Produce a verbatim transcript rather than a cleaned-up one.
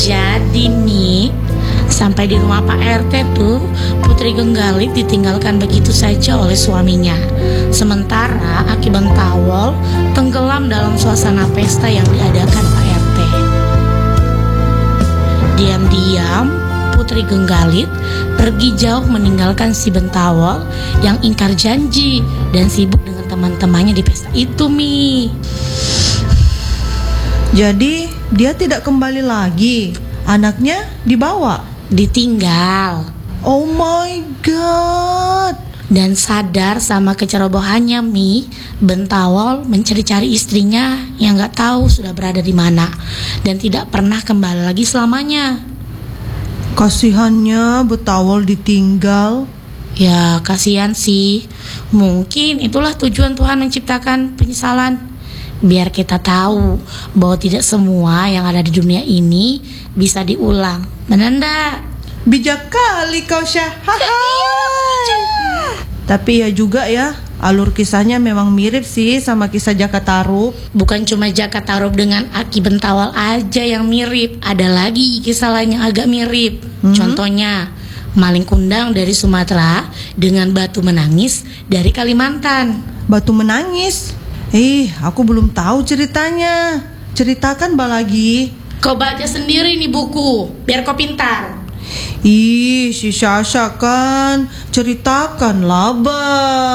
Jadi nih, sampai di rumah Pak R T tuh, Putri Genggalit ditinggalkan begitu saja oleh suaminya. Sementara Aki Bentawol tenggelam dalam suasana pesta yang diadakan Pak R T. Diam-diam, Putri Genggalit pergi jauh meninggalkan si Bentawol yang ingkar janji dan sibuk dengan teman-temannya di pesta itu, Mi. Jadi dia tidak kembali lagi. Anaknya dibawa, Ditinggal. oh my god. Dan sadar sama kecerobohannya, Mi, Bentawol mencari-cari istrinya yang gak tahu sudah berada di mana dan tidak pernah kembali lagi selamanya. Kasihannya Bentawol ditinggal. Ya kasihan sih. Mungkin itulah tujuan Tuhan menciptakan penyesalan, biar kita tahu bahwa tidak semua yang ada di dunia ini bisa diulang. Benar enggak? Bijak kali kau, Syah. Tapi ya juga ya, alur kisahnya memang mirip sih sama kisah Jaka Tarub. Bukan cuma Jaka Tarub dengan Aki Bentawol aja yang mirip, ada lagi kisah lain yang agak mirip. Hmm? Contohnya Maling Kundang dari Sumatera dengan Batu Menangis dari Kalimantan. Batu Menangis? Eh, aku belum tahu ceritanya. Ceritakan Mbak lagi. Kau baca sendiri nih buku, biar kau pintar. Ih, si Sasha kan. Ceritakanlah, Mbak.